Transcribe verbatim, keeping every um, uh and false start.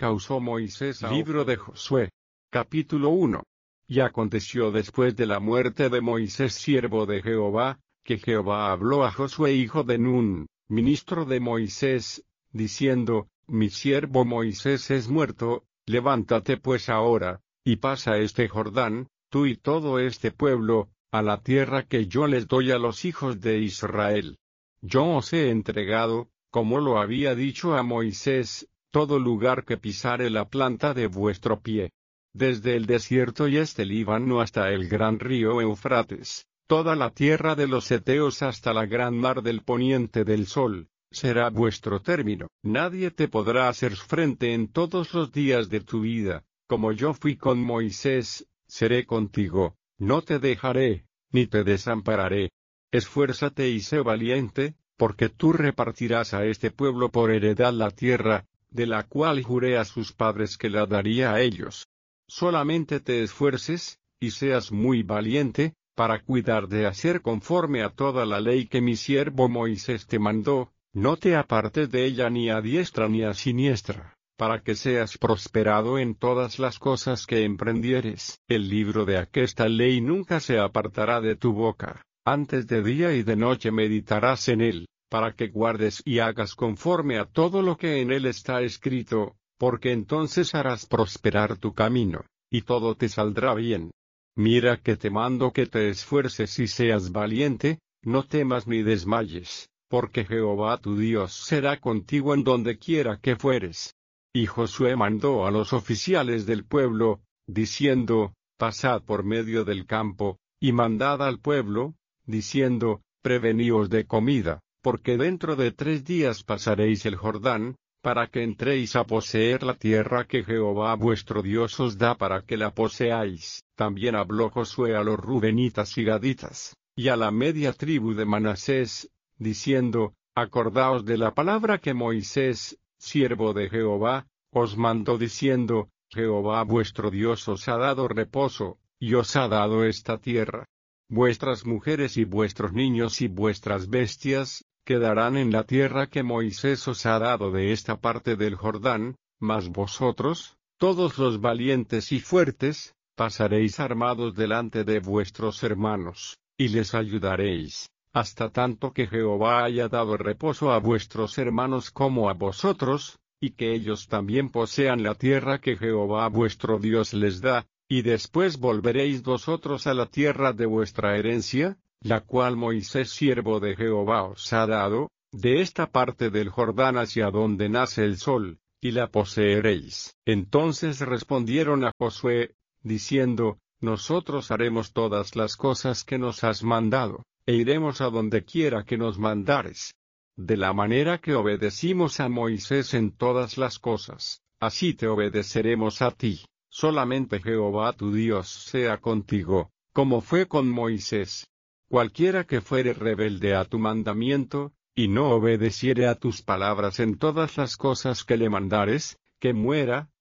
causó Moisés a Libro de Josué. Capítulo uno. Y aconteció después de la muerte de Moisés siervo de Jehová, que Jehová habló a Josué hijo de Nun, ministro de Moisés, diciendo, Mi siervo Moisés es muerto, levántate pues ahora, y pasa este Jordán, tú y todo este pueblo, a la tierra que yo les doy a los hijos de Israel. Yo os he entregado, como lo había dicho a Moisés, todo lugar que pisare la planta de vuestro pie. Desde el desierto y este Líbano hasta el gran río Eufrates, toda la tierra de los heteos hasta la gran mar del poniente del sol, será vuestro término. Nadie te podrá hacer frente en todos los días de tu vida, como yo fui con Moisés, seré contigo, no te dejaré, ni te desampararé. Esfuérzate y sé valiente, porque tú repartirás a este pueblo por heredad la tierra, de la cual juré a sus padres que la daría a ellos. Solamente te esfuerces, y seas muy valiente, para cuidar de hacer conforme a toda la ley que mi siervo Moisés te mandó, no te apartes de ella ni a diestra ni a siniestra, para que seas prosperado en todas las cosas que emprendieres. El libro de aquesta ley nunca se apartará de tu boca, antes de día y de noche meditarás en él, para que guardes y hagas conforme a todo lo que en él está escrito, porque entonces harás prosperar tu camino, y todo te saldrá bien. Mira que te mando que te esfuerces y seas valiente, no temas ni desmayes, porque Jehová tu Dios será contigo en donde quiera que fueres. Y Josué mandó a los oficiales del pueblo, diciendo, Pasad por medio del campo, y mandad al pueblo, diciendo, Preveníos de comida, porque dentro de tres días pasaréis el Jordán, para que entréis a poseer la tierra que Jehová vuestro Dios os da para que la poseáis. También habló Josué a los rubenitas y gaditas, y a la media tribu de Manasés, diciendo, Acordaos de la palabra que Moisés, siervo de Jehová, os mandó diciendo, Jehová vuestro Dios os ha dado reposo, y os ha dado esta tierra. Vuestras mujeres y vuestros niños y vuestras bestias, quedarán en la tierra que Moisés os ha dado de esta parte del Jordán, mas vosotros, todos los valientes y fuertes, pasaréis armados delante de vuestros hermanos, y les ayudaréis, hasta tanto que Jehová haya dado reposo a vuestros hermanos como a vosotros, y que ellos también posean la tierra que Jehová vuestro Dios les da, y después volveréis vosotros a la tierra de vuestra herencia, la cual Moisés siervo de Jehová os ha dado, de esta parte del Jordán hacia donde nace el sol, y la poseeréis. Entonces respondieron a Josué, diciendo, Nosotros haremos todas las cosas que nos has mandado, e iremos a donde quiera que nos mandares. De la manera que obedecimos a Moisés en todas las cosas, así te obedeceremos a ti. Solamente Jehová tu Dios sea contigo, como fue con Moisés. Cualquiera que fuere rebelde a tu mandamiento, y no obedeciere a tus palabras en todas las cosas que le mandares, que muera,